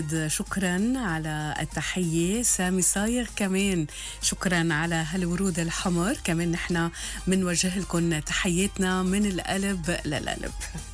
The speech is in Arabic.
شكرا على التحية. سامي صايغ كمان شكرا على هالورود الحمر. كمان نحن منوجه لكم تحياتنا من القلب للقلب.